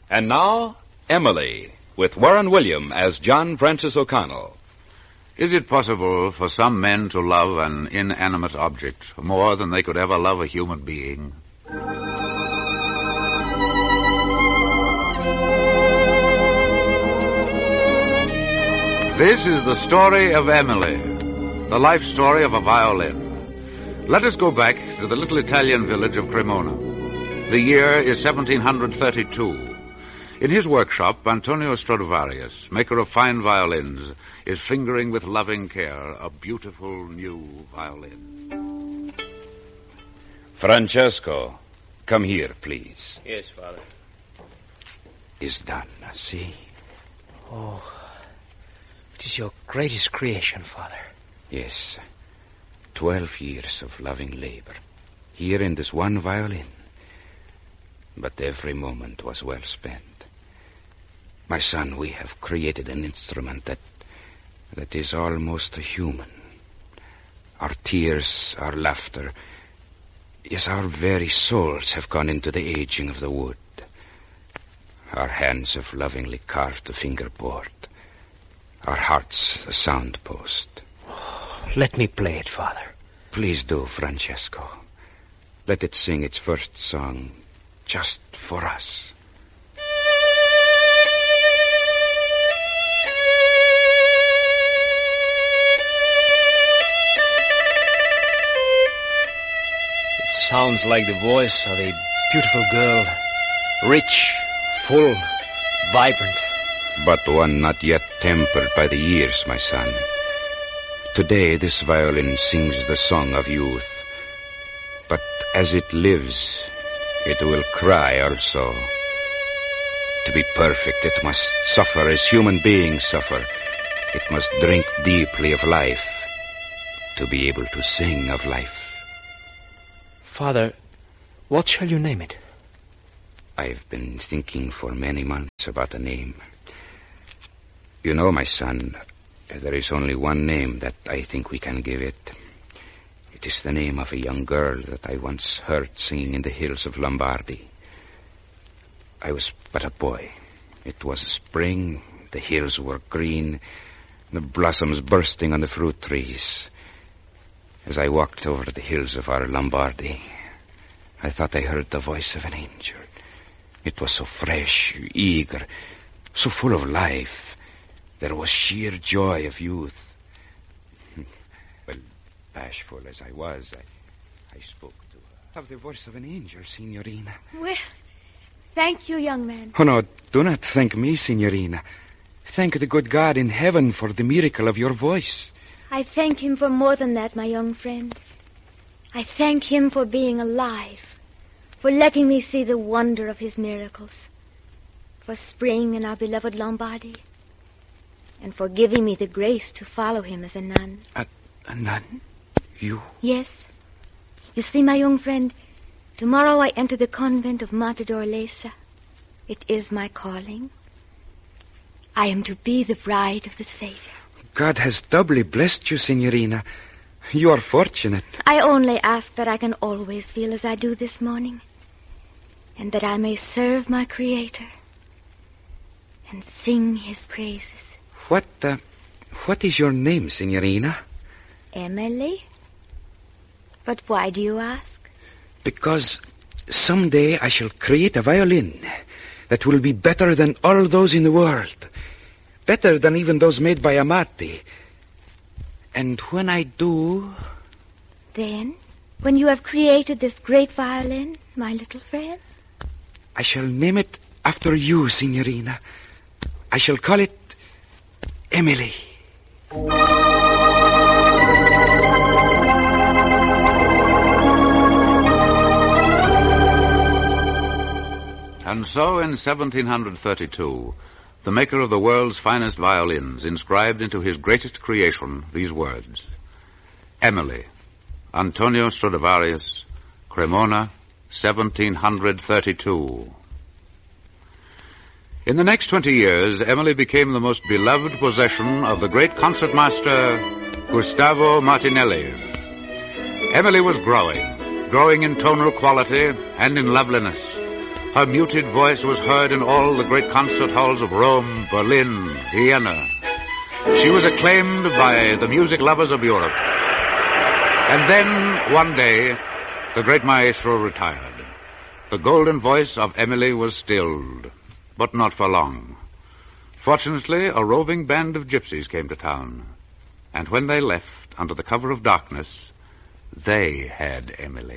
And now, Emily, with Warren William as John Francis O'Connell. Is it possible for some men to love an inanimate object more than they could ever love a human being? This is the story of Emily, the life story of a violin. Let us go back to the little Italian village of Cremona. The year is 1732. In his workshop, Antonio Stradivarius, maker of fine violins, is fingering with loving care a beautiful new violin. Francesco, come here, please. Yes, Father. Is done, see? Oh, it is your greatest creation, Father. Yes. 12 years of loving labor, here in this one violin. But every moment was well spent. My son, we have created an instrument that is almost a human. Our tears, our laughter, yes, our very souls have gone into the aging of the wood. Our hands have lovingly carved the fingerboard. Our hearts the sound post. Oh, let me play it, Father. Please do, Francesco. Let it sing its first song just for us. Sounds like the voice of a beautiful girl. Rich, full, vibrant. But one not yet tempered by the years, my son. Today this violin sings the song of youth. But as it lives, it will cry also. To be perfect, it must suffer as human beings suffer. It must drink deeply of life to be able to sing of life. Father, what shall you name it? I've been thinking for many months about a name. You know, my son, there is only one name that I think we can give it. It is the name of a young girl that I once heard singing in the hills of Lombardy. I was but a boy. It was spring, the hills were green, the blossoms bursting on the fruit trees. As I walked over the hills of our Lombardy, I thought I heard the voice of an angel. It was so fresh, eager, so full of life. There was sheer joy of youth. Well, bashful as I was, I spoke to her. Of the voice of an angel, Signorina. Well, thank you, young man. Oh, no, do not thank me, Signorina. Thank the good God in heaven for the miracle of your voice. I thank him for more than that, my young friend. I thank him for being alive, for letting me see the wonder of his miracles, for spring in our beloved Lombardy, and for giving me the grace to follow him as a nun. A nun? You? Yes. You see, my young friend, tomorrow I enter the convent of Mater d'Orlesa. It is my calling. I am to be the bride of the Savior. God has doubly blessed you, Signorina. You are fortunate. I only ask that I can always feel as I do this morning, and that I may serve my Creator and sing his praises. What is your name, Signorina? Emily? But why do you ask? Because someday I shall create a violin that will be better than all those in the world. Better than even those made by Amati. And when I do... Then, when you have created this great violin, my little friend? I shall name it after you, Signorina. I shall call it Emily. And so in 1732... the maker of the world's finest violins inscribed into his greatest creation these words: Emily, Antonio Stradivarius, Cremona, 1732. In the next 20 years, Emily became the most beloved possession of the great concertmaster Gustavo Martinelli. Emily was growing in tonal quality and in loveliness. Her muted voice was heard in all the great concert halls of Rome, Berlin, Vienna. She was acclaimed by the music lovers of Europe. And then, one day, the great maestro retired. The golden voice of Emily was stilled, but not for long. Fortunately, a roving band of gypsies came to town. And when they left, under the cover of darkness, they had Emily.